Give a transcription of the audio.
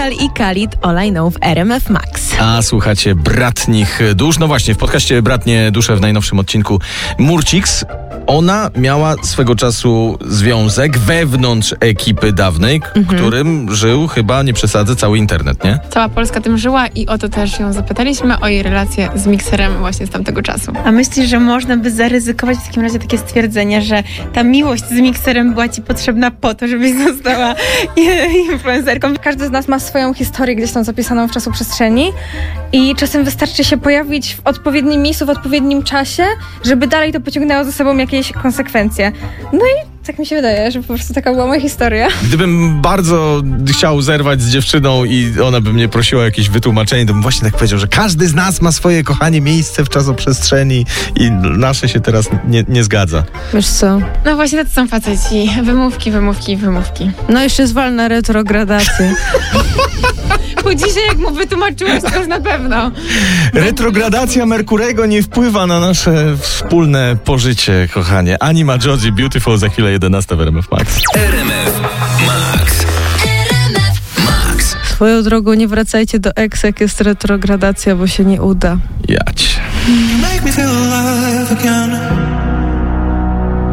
Royal i Khalid All I Know w RMF Max. A słuchacie Bratnich Dusz? No właśnie, w podcaście Bratnie Dusze w najnowszym odcinku Murciks. Ona miała swego czasu związek wewnątrz ekipy dawnej, którym żył, chyba nie przesadzę, cały internet, nie? Cała Polska tym żyła i o to też ją zapytaliśmy, o jej relację z Mikserem właśnie z tamtego czasu. A myślisz, że można by zaryzykować w takim razie takie stwierdzenie, że ta miłość z Mikserem była ci potrzebna po to, żebyś została influencerką? Każdy z nas ma swoją historię gdzieś tam zapisaną w czasoprzestrzeni i czasem wystarczy się pojawić w odpowiednim miejscu, w odpowiednim czasie, żeby dalej to pociągnęło za sobą jakieś konsekwencje. No i tak mi się wydaje, że po prostu taka była moja historia. Gdybym bardzo chciał zerwać z dziewczyną i ona by mnie prosiła o jakieś wytłumaczenie, to bym właśnie tak powiedział, że każdy z nas ma swoje, kochanie, miejsce w czasoprzestrzeni i nasze się teraz nie zgadza. Wiesz co? No właśnie tacy są faceci. Wymówki. No jeszcze zwalna retrogradację. Po dzisiaj jak mu wytłumaczyłeś, to już na pewno. Retrogradacja Merkurego nie wpływa na nasze wspólne pożycie, kochanie. Anima Joji, Beautiful, za chwilę 11 w RMF Max. RMF Max. Swoją drogą nie wracajcie do ex, jak jest retrogradacja, bo się nie uda. Jać. You make me feel alive again.